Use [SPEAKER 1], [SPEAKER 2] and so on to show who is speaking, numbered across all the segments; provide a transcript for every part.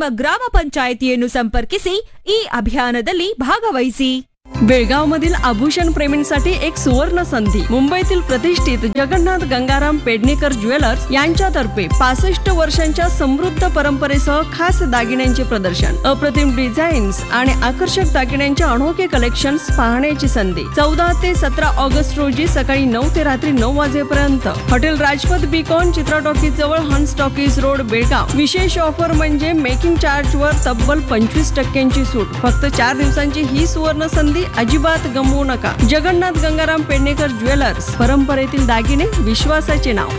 [SPEAKER 1] ನಿಮ್ಮ ಗ್ರಾಮ ಪಂಚಾಯಿತಿಯನ್ನು ಸಂಪರ್ಕಿಸಿ ಈ ಅಭಿಯಾನದಲ್ಲಿ ಭಾಗವಹಿಸಿ.
[SPEAKER 2] बेळगाव मधील आभूषण प्रेमींसाठी एक सुवर्ण संधी. मुंबईतील प्रतिष्ठित जगन्नाथ गंगाराम पेडणेकर ज्वेलर्स यांच्यातर्फे 65 वर्षांच्या समृद्ध परंपरेसह खास दागिन्यांचे प्रदर्शन, अप्रतिम डिझाईन्स आणि आकर्षक दागिन्यांचे अनोखे कलेक्शन्स पाहण्याची संधी. 14 ते 17 ऑगस्ट रोजी सकाळी 9 ते रात्री 9 वाजेपर्यंत hotel Rajpath beacon Chitra talkies जवळ हंस टॉकीज रोड बेळगाव. विशेष ऑफर म्हणजे मेकिंग चार्ज वर तब्बल 25% सूट. फक्त 4 दिवसांची ही सुवर्ण संधी अजिबात गमवू नका. जगन्नाथ गंगाराम पेडणेकर ज्वेलर्स, परंपरेतील दागिने, विश्वासाचे नाव.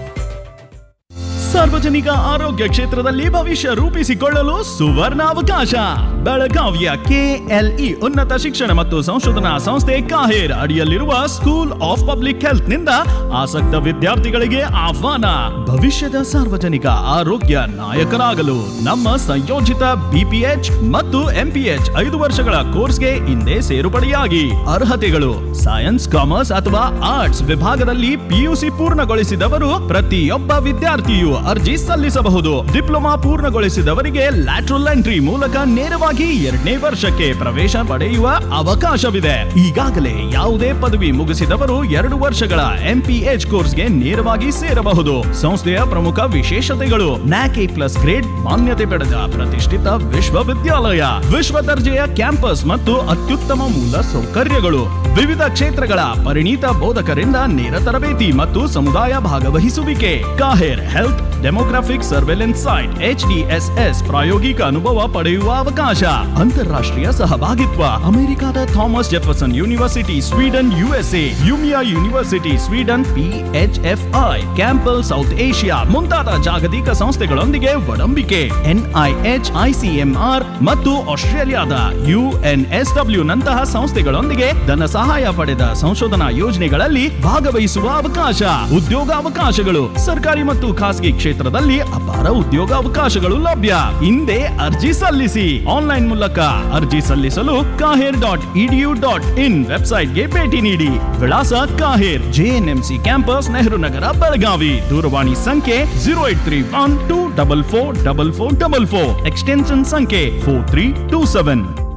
[SPEAKER 3] ಸಾರ್ವಜನಿಕ ಆರೋಗ್ಯ ಕ್ಷೇತ್ರದಲ್ಲಿ ಭವಿಷ್ಯ ರೂಪಿಸಿಕೊಳ್ಳಲು ಸುವರ್ಣ ಅವಕಾಶ. ಬೆಳಗಾವಿಯ ಕೆಎಲ್ಇ ಉನ್ನತ ಶಿಕ್ಷಣ ಮತ್ತು ಸಂಶೋಧನಾ ಸಂಸ್ಥೆ ಕಾಹೇರ್ ಅಡಿಯಲ್ಲಿರುವ ಸ್ಕೂಲ್ ಆಫ್ ಪಬ್ಲಿಕ್ ಹೆಲ್ತ್ ನಿಂದ ಆಸಕ್ತ ವಿದ್ಯಾರ್ಥಿಗಳಿಗೆ ಆಹ್ವಾನ. ಭವಿಷ್ಯದ ಸಾರ್ವಜನಿಕ ಆರೋಗ್ಯ ನಾಯಕರಾಗಲು ನಮ್ಮ ಸಂಯೋಜಿತ ಬಿಪಿಎಚ್ ಮತ್ತು ಎಂಪಿಎಚ್ 5 ವರ್ಷಗಳ ಕೋರ್ಸ್ಗೆ ಹಿಂದೆ ಸೇರ್ಪಡೆಯಾಗಿ. ಅರ್ಹತೆಗಳು: ಸೈನ್ಸ್, ಕಾಮರ್ಸ್ ಅಥವಾ ಆರ್ಟ್ಸ್ ವಿಭಾಗದಲ್ಲಿ ಪಿಯುಸಿ ಪೂರ್ಣಗೊಳಿಸಿದವರು ಪ್ರತಿಯೊಬ್ಬ ವಿದ್ಯಾರ್ಥಿಯು ಅರ್ಜಿ ಸಲ್ಲಿಸಬಹುದು. ಡಿಪ್ಲೊಮಾ ಪೂರ್ಣಗೊಳಿಸಿದವರಿಗೆ ಲ್ಯಾಟ್ರಲ್ ಎಂಟ್ರಿ ಮೂಲಕ ನೇರವಾಗಿ 2ನೇ ವರ್ಷಕ್ಕೆ ಪ್ರವೇಶ ಪಡೆಯುವ ಅವಕಾಶವಿದೆ. ಈಗಾಗಲೇ ಯಾವುದೇ ಪದವಿ ಮುಗಿಸಿದವರು 2 ವರ್ಷಗಳ ಎಂಪಿಎಚ್ ಕೋರ್ಸ್ಗೆ ನೇರವಾಗಿ ಸೇರಬಹುದು. ಸಂಸ್ಥೆಯ ಪ್ರಮುಖ ವಿಶೇಷತೆಗಳು: ನ್ಯಾಕ್ A+ ಗ್ರೇಡ್ ಮಾನ್ಯತೆ ಪಡೆದ ಪ್ರತಿಷ್ಠಿತ ವಿಶ್ವವಿದ್ಯಾಲಯ, ವಿಶ್ವ ದರ್ಜೆಯ ಕ್ಯಾಂಪಸ್ ಮತ್ತು ಅತ್ಯುತ್ತಮ ಮೂಲ ಸೌಕರ್ಯಗಳು, ವಿವಿಧ ಕ್ಷೇತ್ರಗಳ ಪರಿಣಿತ ಬೋಧಕರಿಂದ ನೇರ ತರಬೇತಿ ಮತ್ತು ಸಮುದಾಯ ಭಾಗವಹಿಸುವಿಕೆ. KAHER health demographic surveillance site HDSS ಪ್ರಾಯೋಗಿಕ ಅನುಭವ ಪಡೆಯುವ ಅವಕಾಶ. ಅಂತಾರಾಷ್ಟ್ರೀಯ ಸಹಭಾಗಿತ್ವ: ಅಮೆರಿಕದ Thomas Jefferson university Sweden USA, ಯುಮಿಯಾ university Sweden PHFI, ಕ್ಯಾಂಪಲ್ south Asia ಮುಂತಾದ ಜಾಗತಿಕ ಸಂಸ್ಥೆಗಳೊಂದಿಗೆ ಒಡಂಬಿಕೆ. NIH, ICMR ಮತ್ತು ಆಸ್ಟ್ರೇಲಿಯಾದ UNSW ನಂತಹ ಸಂಸ್ಥೆಗಳೊಂದಿಗೆ ಧನ ಸಹಾಯ ಪಡೆದ ಸಂಶೋಧನಾ ಯೋಜನೆಗಳಲ್ಲಿ ಭಾಗವಹಿಸುವ ಅವಕಾಶ. ಉದ್ಯೋಗಾವಕಾಶಗಳು: ಸರ್ಕಾರಿ ಮತ್ತು ಖಾಸಗಿ ಕ್ಷೇತ್ರದಲ್ಲಿ ಅಪಾರ ಉದ್ಯೋಗಾವಕಾಶಗಳು ಲಭ್ಯ. ಹಿಂದೆ ಅರ್ಜಿ ಸಲ್ಲಿಸಿ. ಆನ್ಲೈನ್ ಮೂಲಕ ಅರ್ಜಿ ಸಲ್ಲಿಸಲು kaher.edu.in ವೆಬ್ಸೈಟ್ಗೆ ಭೇಟಿ ನೀಡಿ. ವಿಳಾಸ: KAHER, JNMC campus, Nehru Nagar, Belagavi. ದೂರವಾಣಿ ಸಂಖ್ಯೆ 0831244444, ಎಕ್ಸ್ಟೆನ್ಷನ್ ಸಂಖ್ಯೆ 4327.